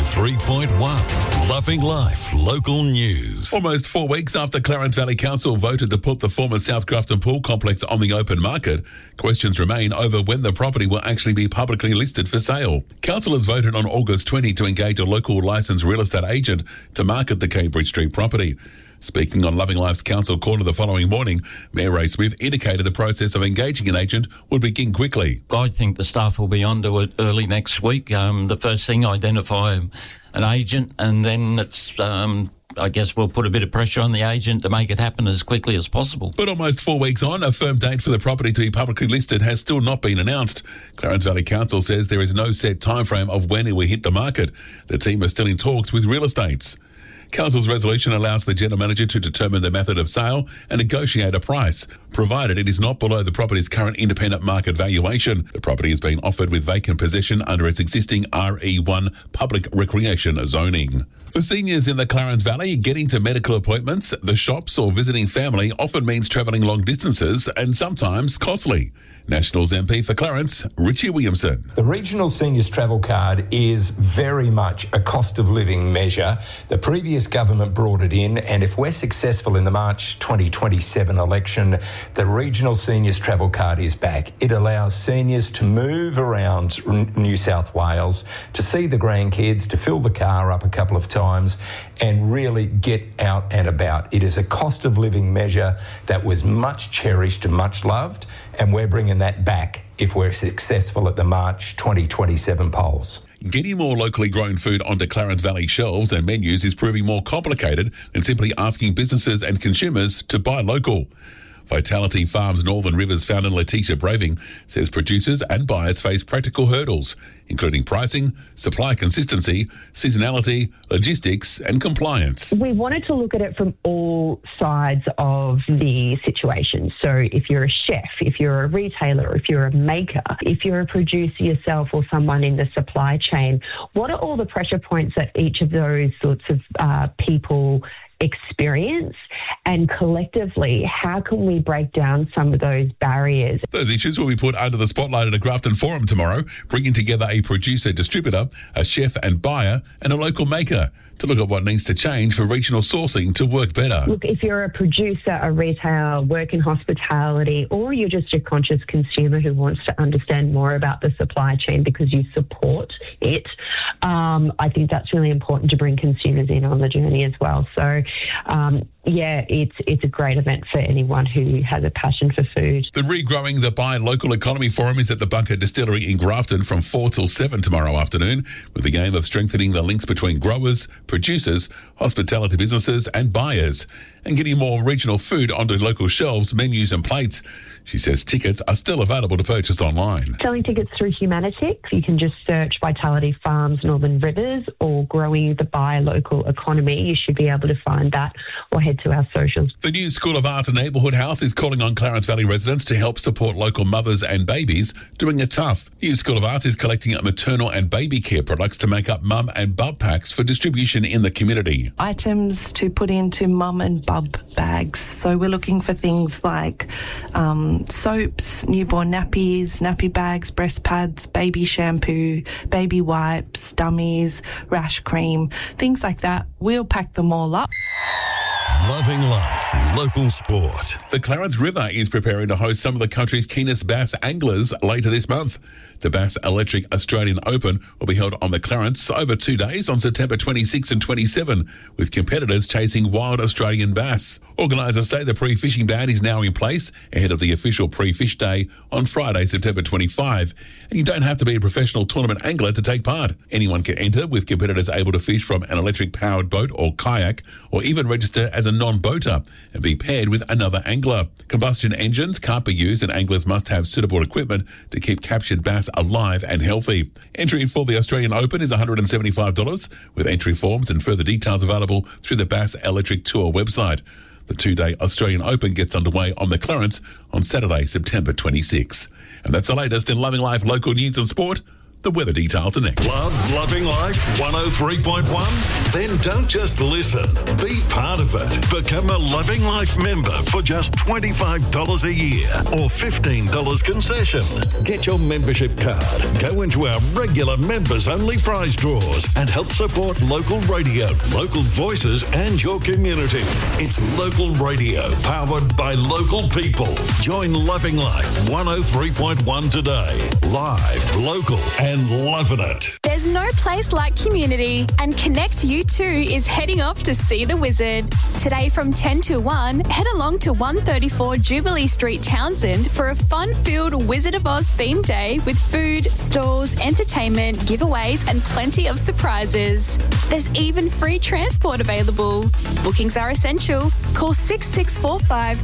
103.1 Loving Life Local News. Almost 4 weeks after Clarence Valley Council voted to put the former South Grafton Pool Complex on the open market, questions remain over when the property will actually be publicly listed for sale. Councillors voted on August 20 to engage a local licensed real estate agent to market the Cambridge Street property. Speaking on Loving Life's Council Corner the following morning, Mayor Ray Smith indicated the process of engaging an agent would begin quickly. I think the staff will be onto it early next week. The first thing, identify an agent, and then it's... I guess we'll put a bit of pressure on the agent to make it happen as quickly as possible. But almost 4 weeks on, a firm date for the property to be publicly listed has still not been announced. Clarence Valley Council says there is no set timeframe of when it will hit the market. The team is still in talks with real estates. Council's resolution allows the general manager to determine the method of sale and negotiate a price, provided it is not below the property's current independent market valuation. The property is being offered with vacant possession under its existing RE1 public recreation zoning. For seniors in the Clarence Valley, getting to medical appointments, the shops or visiting family often means travelling long distances and sometimes costly. Nationals MP for Clarence, Richie Williamson. The Regional Seniors Travel Card is very much a cost of living measure. The previous government brought it in, and if we're successful in the March 2027 election, the Regional Seniors Travel Card is back. It allows seniors to move around New South Wales, to see the grandkids, to fill the car up a couple of times and really get out and about. It is a cost of living measure that was much cherished and much loved, and we're bringing that back if we're successful at the March 2027 polls. Getting more locally grown food onto Clarence Valley shelves and menus is proving more complicated than simply asking businesses and consumers to buy local. Vitality Farms Northern Rivers founder Letitia Braving says producers and buyers face practical hurdles, including pricing, supply consistency, seasonality, logistics and compliance. We wanted to look at it from all sides of the situation. So if you're a chef, if you're a retailer, if you're a maker, if you're a producer yourself or someone in the supply chain, what are all the pressure points that each of those sorts of people experience, and collectively, how can we break down some of those barriers? Those issues will be put under the spotlight at a Grafton Forum tomorrow, bringing together a producer, distributor, a chef and buyer, and a local maker to look at what needs to change for regional sourcing to work better. Look, if you're a producer, a retailer, work in hospitality, or you're just a conscious consumer who wants to understand more about the supply chain because you support it, I think that's really important to bring consumers in on the journey as well. So, it's a great event for anyone who has a passion for food. The Regrowing the Buy Local Economy Forum is at the Bunker Distillery in Grafton from 4 till 7 tomorrow afternoon, with the aim of strengthening the links between growers, producers, hospitality businesses and buyers, and getting more regional food onto local shelves, menus and plates. She says tickets are still available to purchase online. Selling tickets through Humanitix, you can just search Vitality Farms Northern Rivers or Growing the Buy Local Economy. You should be able to find that, or head to our socials. The new School of Arts and Neighbourhood House is calling on Clarence Valley residents to help support local mothers and babies doing it tough. New School of Arts is collecting maternal and baby care products to make up mum and bub packs for distribution in the community. Items to put into mum and bub bags. So we're looking for things like soaps, newborn nappies, nappy bags, breast pads, baby shampoo, baby wipes, dummies, rash cream, things like that. We'll pack them all up. Loving Life Local Sport. The Clarence River is preparing to host some of the country's keenest bass anglers later this month. The Bass Electric Australian Open will be held on the Clarence over 2 days on September 26 and 27, with competitors chasing wild Australian bass. Organisers say the pre-fishing ban is now in place ahead of the official pre-fish day on Friday, September 25. And you don't have to be a professional tournament angler to take part. Anyone can enter, with competitors able to fish from an electric-powered boat or kayak, or even register as a non-boater and be paired with another angler. Combustion engines can't be used, and anglers must have suitable equipment to keep captured bass alive and healthy. Entry for the Australian Open is $175, with entry forms and further details available through the Bass Electric Tour website. The 2-day Australian Open gets underway on the Clarence on Saturday, September 26. And that's the latest in Loving Life local news and sport. The weather details are next. Love Loving Life 103.1? Then don't just listen. Be part of it. Become a Loving Life member for just $25 a year or $15 concession. Get your membership card, go into our regular members-only prize draws and help support local radio, local voices and your community. It's local radio powered by local people. Join Loving Life 103.1 today. Live, local and loving it. There's no place like community, and Connect U2 is heading off to see the Wizard. Today from 10 to 1, head along to 134 Jubilee Street, Townsend for a fun-filled Wizard of Oz themed day with food, stalls, entertainment, giveaways and plenty of surprises. There's even free transport available. Bookings are essential. Call 6645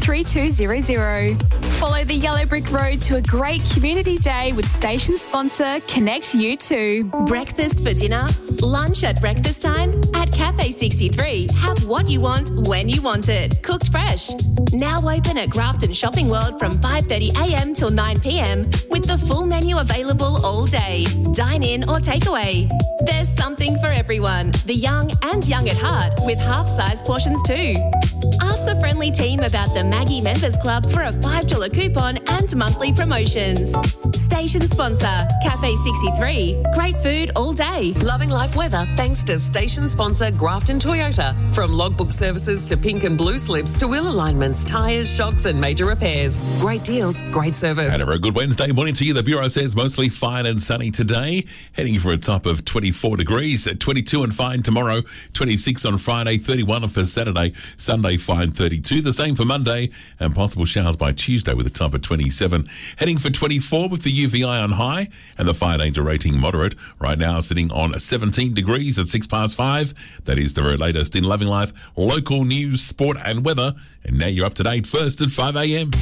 3200. Follow the yellow brick road to a great community day with station sponsor Connect U2. Breakfast for dinner? Lunch at breakfast time? At Cafe 63, have what you want when you want it. Cooked fresh. Now open at Grafton Shopping World from 5:30am till 9pm with the full menu available all day. Dine in or takeaway. There's something for everyone. The young and young at heart with half-size portions too. Ask the friendly team about the Maggie Members Club for a $5 coupon and monthly promotions. Station sponsor, Cafe 63. Great food all day. Loving Life weather thanks to station sponsor Grafton Toyota. From logbook services to pink and blue slips to wheel alignments, tyres, shocks and major repairs. Great deals, great service. And a very good Wednesday morning to you. The Bureau says mostly fine and sunny today, heading for a top of 24 degrees, 22 and fine tomorrow, 26 on Friday, 31 for Saturday, Sunday fine 32, the same for Monday, and possible showers by Tuesday with a top of 27. Heading for 24 with the UVI on high and the fire danger rating moderate. Right now sitting on 17 degrees at 5:06. That is the very latest in Loving Life, local news, sport and weather. And now you're up to date first at 5am.